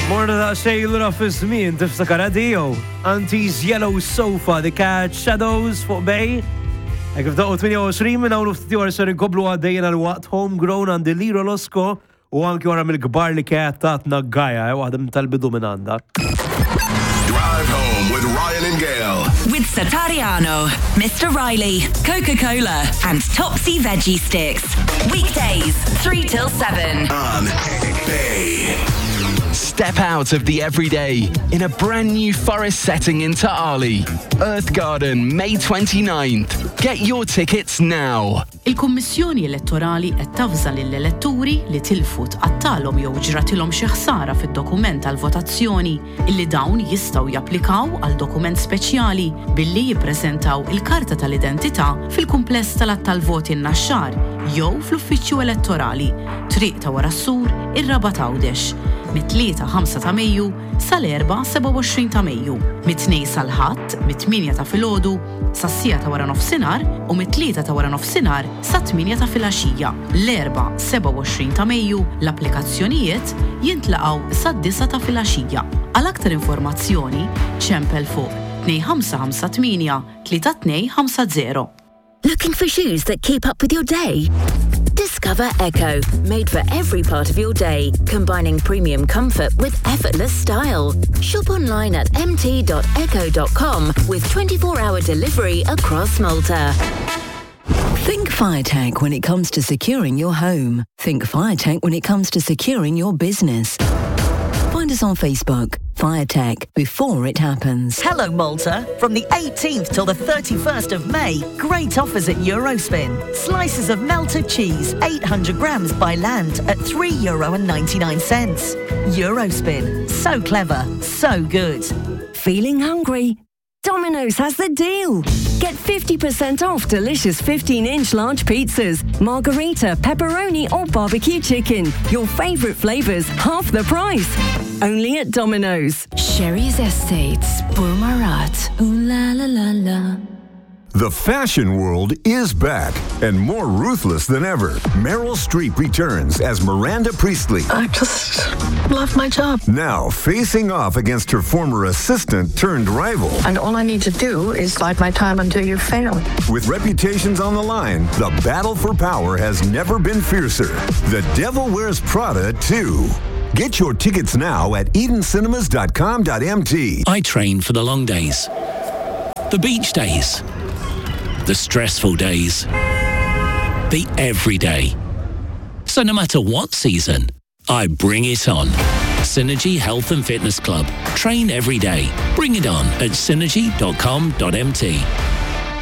Morna da xejlura fiż-żmien tiftakar għadijow. Auntie's Yellow Sofa, The Cat Shadows fuq bej. Ek f'daqqa 28 minn hawn ftit ieħor ser inkomplu għaddejjin għal waqt Homegrown għand Liro Losco u anki wara mill-kbar li kienet tatna Gaja, waħda tal-bidu minn għandha. Drive home with Ryan and Gail. With Satariano, Mr. Riley, Coca-Cola, and Topsy Veggie Sticks. Weekdays, 3 till 7. On Bay. Step out of the everyday in a brand new forest setting in Ta'ali. Earth Garden, May 29th. Get your tickets now. Il-Kummissjoni Elettorali qed tafża lill-elettori li tilfu tqattalhom jew ġratilhom xi ħsara fid-dokument tal-votazzjoni illi dawn jistgħu japplikaw għal dokument speċjali billi jippreżentaw il-karta tal-identità fil-kumpless tal-att tal-voti n-naxxar jew fl-uffiċċju elettorali triq ta' wara s-sur ir-Raba' Għawdex mit-3-5 ta' Mejju sal-4-27 ta' Mejju, mit-2 sal-ħadd mit-8 ta' filgħodu sas-sija ta' wara nofsinhar u mit-3 ta' wara nofsinhar sa-8 ta' filgħaxija. L-4-27 ta' Mejju l-applikazzjonijiet jintlaqgħu sad-9 ta' filgħaxija. Għal aktar informazzjoni ċempel fuq 2558 3250. Looking for shoes that keep up with your day? Discover Echo, made for every part of your day, combining premium comfort with effortless style. Shop online at mt.echo.com with 24-hour delivery across Malta. Think FireTech when it comes to securing your home. Think FireTech when it comes to securing your business. Find us on Facebook. FireTech, before it happens. Hello Malta. From the 18th till the 31st of May, great offers at Eurospin. Slices of melted cheese, 800 grams by land at €3.99. Eurospin. So clever, so good. Feeling hungry? Domino's has the deal. Get 50% off delicious 15-inch large pizzas, margarita, pepperoni or barbecue chicken. Your favourite flavours, half the price. Only at Domino's. Sherry's Estates, Boomerat. Ooh la la la la. The fashion world is back and more ruthless than ever. Meryl Streep returns as Miranda Priestley. I just love my job. Now facing off against her former assistant turned rival. And all I need to do is bide my time until you fail. With reputations on the line, the battle for power has never been fiercer. The Devil Wears Prada 2. Get your tickets now at EdenCinemas.com.mt. I train for the long days, the beach days, the stressful days, the everyday. So no matter what season, I bring it on. Synergy Health and Fitness Club. Train every day. Bring it on at synergy.com.mt.